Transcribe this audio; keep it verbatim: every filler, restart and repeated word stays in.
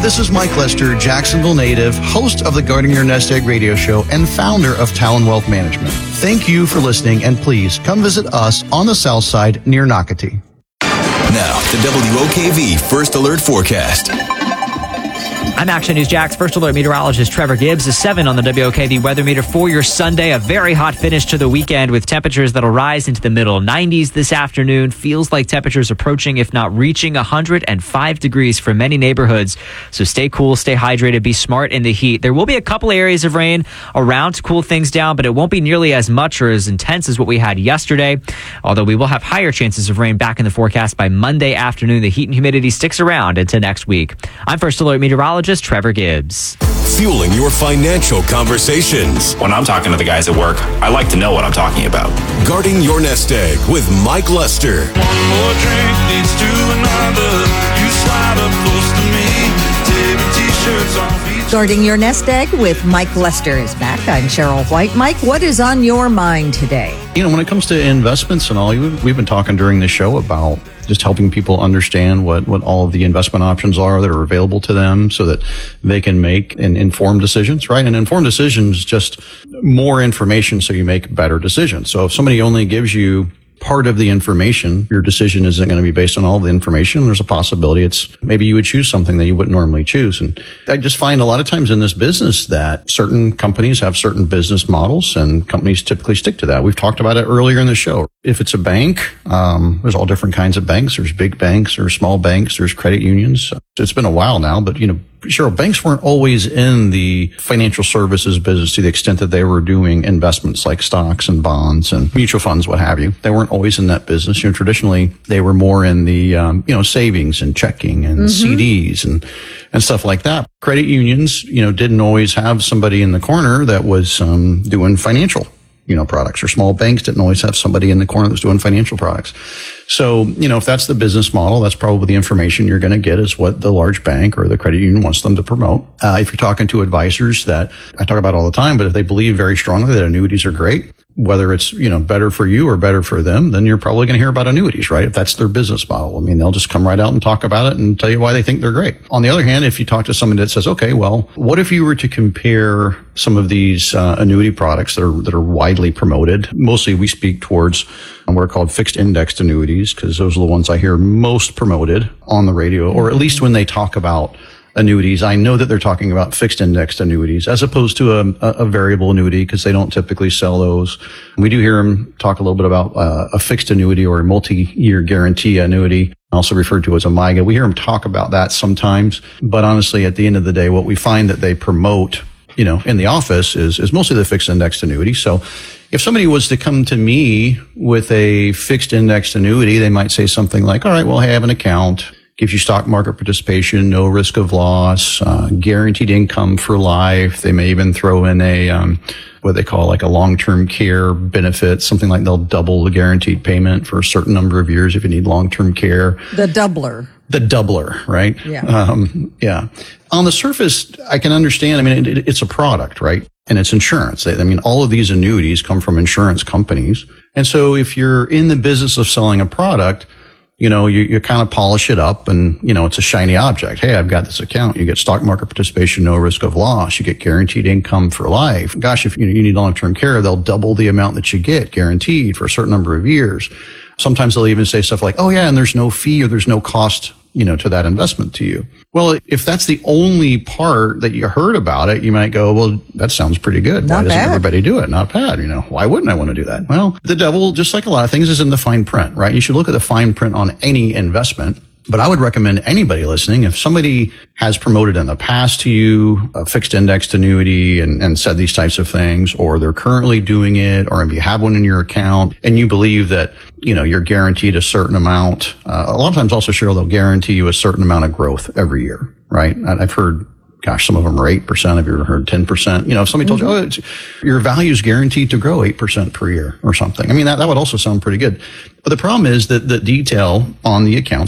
this is Mike Lester, Jacksonville native, host of the Guarding Your Nest Egg radio show and founder of Talon Wealth Management. Thank you for listening, and please come visit us on the south side near Nocatee. Now, the W O K V First Alert Forecast. I'm Action News Jack's First Alert meteorologist Trevor Gibbs. Is seven on the W O K V weather meter for your Sunday. A very hot finish to the weekend with temperatures that'll rise into the middle nineties this afternoon. Feels like temperatures approaching, if not reaching, one hundred five degrees for many neighborhoods. So stay cool, stay hydrated, be smart in the heat. There will be a couple areas of rain around to cool things down, but it won't be nearly as much or as intense as what we had yesterday. Although we will have higher chances of rain back in the forecast by Monday afternoon. The heat and humidity sticks around into next week. I'm First Alert meteorologist Trevor Gibbs. Fueling your financial conversations. When I'm talking to the guys at work, I like to know what I'm talking about. Guarding Your Nest Egg with Mike Lester. One more drink leads to another. You slide up close to me. Tearing t-shirts off each. Guarding Your Nest Egg with Mike Lester is back. I'm Cheryl White. Mike, what is on your mind today? You know, when it comes to investments and all, we've been talking during the show about just helping people understand what, what all of the investment options are that are available to them so that they can make an informed decisions, right? And informed decisions, just more information so you make better decisions. So if somebody only gives you part of the information, your decision isn't going to be based on all the information. There's a possibility it's maybe you would choose something that you wouldn't normally choose. And I just find a lot of times in this business that certain companies have certain business models and companies typically stick to that. We've talked about it earlier in the show. If it's a bank, um, there's all different kinds of banks. There's big banks, there's small banks, there's credit unions. It's been a while now, but you know, sure, banks weren't always in the financial services business to the extent that they were doing investments like stocks and bonds and mutual funds, what have you. They weren't always in that business. You know, traditionally they were more in the, um, you know, savings and checking and mm-hmm. C Ds and, and stuff like that. Credit unions, you know, didn't always have somebody in the corner that was, um, doing financial, you know, products, or small banks didn't always have somebody in the corner that was doing financial products. So, you know, if that's the business model, that's probably the information you're going to get is what the large bank or the credit union wants them to promote. Uh, if you're talking to advisors that I talk about all the time, but if they believe very strongly that annuities are great, whether it's, you know, better for you or better for them, then you're probably going to hear about annuities, right? If that's their business model. I mean, they'll just come right out and talk about it and tell you why they think they're great. On the other hand, if you talk to somebody that says, okay, well, what if you were to compare some of these uh, annuity products that are, that are widely promoted? Mostly we speak towards what are called fixed indexed annuities, because those are the ones I hear most promoted on the radio, or at least when they talk about annuities, I know that they're talking about fixed indexed annuities as opposed to a, a variable annuity, because they don't typically sell those. We do hear them talk a little bit about uh, a fixed annuity or a multi-year guarantee annuity, also referred to as a MYGA. We hear them talk about that sometimes, but honestly, at the end of the day, what we find that they promote, you know, in the office is, is mostly the fixed indexed annuity. So if somebody was to come to me with a fixed indexed annuity, they might say something like, all right, well, I have an account. Gives you stock market participation, no risk of loss, uh, guaranteed income for life. They may even throw in a, um, what they call like a long-term care benefit, something like they'll double the guaranteed payment for a certain number of years if you need long-term care. The doubler. The doubler, right? Yeah. Um, yeah. On the surface, I can understand. I mean, it, it, it's a product, right? And it's insurance. I mean, all of these annuities come from insurance companies. And so if you're in the business of selling a product, you know, you, you kind of polish it up and, you know, it's a shiny object. Hey, I've got this account. You get stock market participation, no risk of loss. You get guaranteed income for life. Gosh, if you, you need long-term care, they'll double the amount that you get guaranteed for a certain number of years. Sometimes they'll even say stuff like, oh yeah, and there's no fee or there's no cost, you know, to that investment to you. Well, if that's the only part that you heard about it, you might go, well, that sounds pretty good. Not Why doesn't bad. everybody do it? Not bad. You know, why wouldn't I want to do that? Well, the devil, just like a lot of things, is in the fine print, right? You should look at the fine print on any investment. But I would recommend anybody listening, if somebody has promoted in the past to you a fixed indexed annuity and, and said these types of things, or they're currently doing it, or if you have one in your account and you believe that, you know, you're guaranteed a certain amount, uh, a lot of times also, Cheryl, they'll guarantee you a certain amount of growth every year, right? I've heard, gosh, some of them are eight percent. Have you ever heard ten percent? You know, if somebody told you, oh, it's, your value is guaranteed to grow eight percent per year or something. I mean, that, that would also sound pretty good. But the problem is that the detail on the accounts